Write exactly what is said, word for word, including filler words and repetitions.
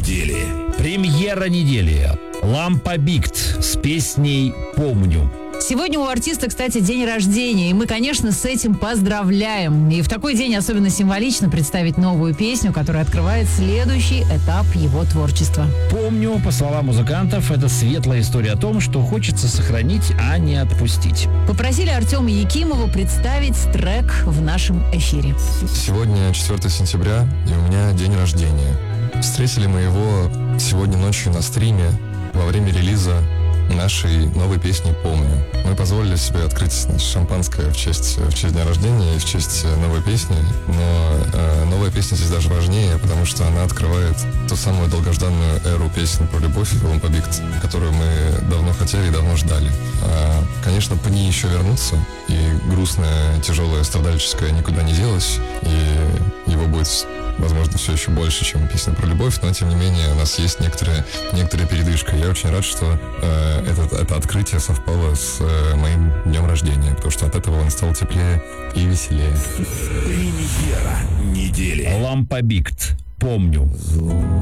недели. Премьера недели. Лампа Бикт с песней «Помню». Сегодня у артиста, кстати, день рождения, и мы, конечно, с этим поздравляем. И в такой день особенно символично представить новую песню, которая открывает следующий этап его творчества. «Помню», по словам музыкантов, это светлая история о том, что хочется сохранить, а не отпустить. Попросили Артема Якимова представить трек в нашем эфире. Сегодня четвёртое сентября, и у меня день рождения. Встретили мы его сегодня ночью на стриме во время релиза нашей новой песни «Помню». Мы позволили себе открыть шампанское в честь, в честь дня рождения и в честь новой песни, но э, новая песня здесь даже важнее, потому что она открывает ту самую долгожданную эру песен про любовь «Лампа Бикт», которую мы давно хотели и давно ждали. А, конечно, по ней еще вернуться, и грустное, тяжелое, страдальческое никуда не делось, и его будет, возможно, все еще больше, чем песня про любовь, но, тем не менее, у нас есть некоторая, некоторая передышка. Я очень рад, что э, это, это открытие совпало с э, моим днем рождения, потому что от этого он стал теплее и веселее. Премьера недели. Лампа Бикт. «Помню».